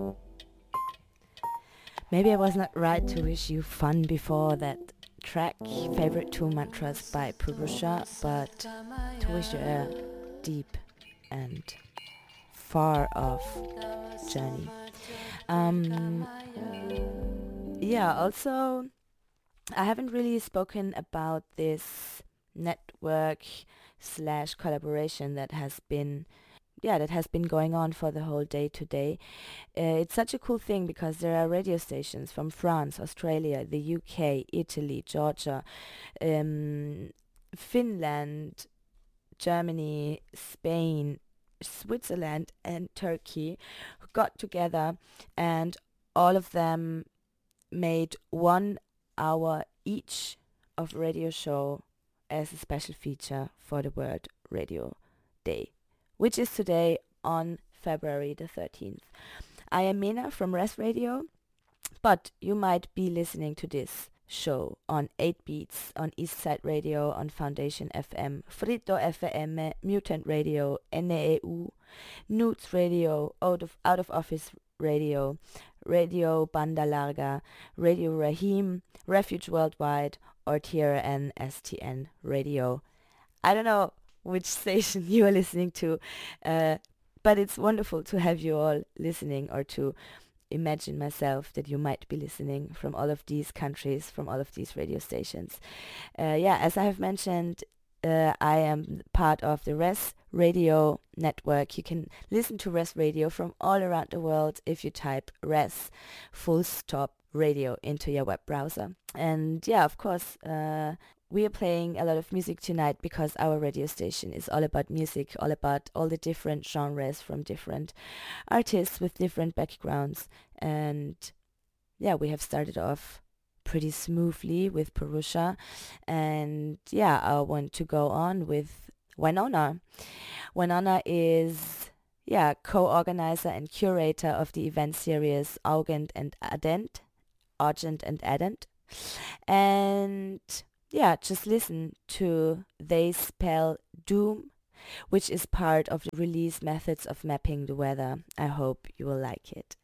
Maybe I was not right to wish you fun before that track, Favorite Two Mantras by Purusha, but to wish you a deep and far off journey. Yeah, also, I haven't really spoken about this network slash collaboration that has been going on for the whole day today. It's such a cool thing because there are radio stations from France, Australia, the UK, Italy, Georgia, Finland, Germany, Spain, Switzerland, and Turkey who got together, and all of them made 1 hour each of radio show as a special feature for the World Radio Day, which is today on February the 13th. I am Mena from Res Radio, but you might be listening to this show on 8 Beats, on Eastside Radio, on Foundation FM, Frito FM, Mutant Radio, NEU, Newts Radio, Out of Office Radio, Radio Banda Larga, Radio Rahim, Refuge Worldwide, or TRN STN Radio. I don't know which station you are listening to, but it's wonderful to have you all listening, or to imagine myself that you might be listening from all of these countries, from all of these radio stations. As I have mentioned, I am part of the Res Radio network. You can listen to Res Radio from all around the world if you type Res full stop radio into your web browser. And yeah, of course, we are playing a lot of music tonight because our radio station is all about music, all about all the different genres from different artists with different backgrounds. And yeah, we have started off pretty smoothly with Purusha, and yeah, I want to go on with Winona. Winona is co-organizer and curator of the event series Argent and Ardent, and yeah, just listen to They Spell Doom, which is part of the release methods of mapping the weather. I hope you will like it.